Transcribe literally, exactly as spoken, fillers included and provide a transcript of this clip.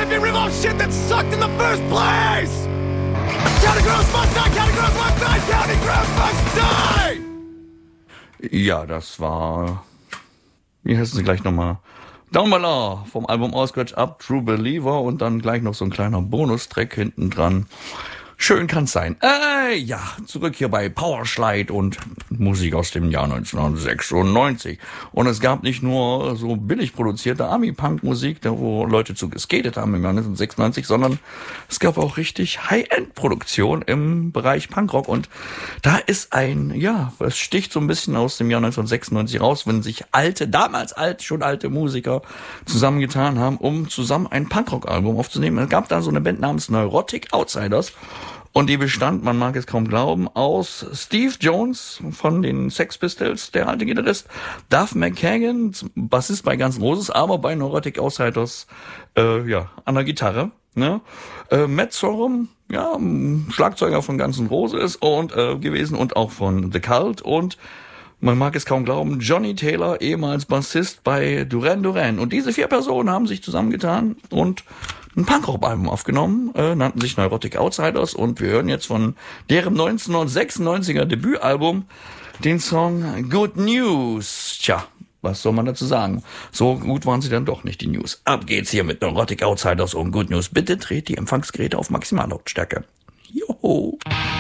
me revolve shit that sucked in the first place! County girls must die! County girls must die! County girls must die! Ja, das war... Wie heißen sie gleich nochmal? Down Below vom Album All Scratch Up, True Believer und dann gleich noch so ein kleiner Bonustrack hinten dran. Schön kann's sein. Äh, ja, zurück hier bei Powerslide und Musik aus dem Jahr neunzehnhundertsechsundneunzig. Und es gab nicht nur so billig produzierte Ami-Punk-Musik, da wo Leute zu geskatet haben im Jahr neunzehnhundertsechsundneunzig, sondern es gab auch richtig High-End-Produktion im Bereich Punkrock. Und da ist ein, ja, es sticht so ein bisschen aus dem Jahr neunzehnhundertsechsundneunzig raus, wenn sich alte, damals alt, schon alte Musiker zusammengetan haben, um zusammen ein Punkrock-Album aufzunehmen. Es gab da so eine Band namens Neurotic Outsiders. Und die bestand, man mag es kaum glauben, aus Steve Jones von den Sex Pistols, der alte Gitarrist, Duff McKagan, Bassist bei Guns N' Roses, aber bei Neurotic Outsiders, äh, ja, an der Gitarre, ne? Äh, Matt Sorum, ja, Schlagzeuger von Guns N' Roses und, äh, gewesen und auch von The Cult und man mag es kaum glauben, Johnny Taylor, ehemals Bassist bei Duran Duran. Und diese vier Personen haben sich zusammengetan und ein Punkrock-Album aufgenommen, äh, nannten sich Neurotic Outsiders und wir hören jetzt von deren neunzehnhundertsechsundneunziger Debütalbum den Song Good News. Tja, was soll man dazu sagen? So gut waren sie dann doch nicht, die News. Ab geht's hier mit Neurotic Outsiders und Good News. Bitte dreht die Empfangsgeräte auf Maximallautstärke. Joho!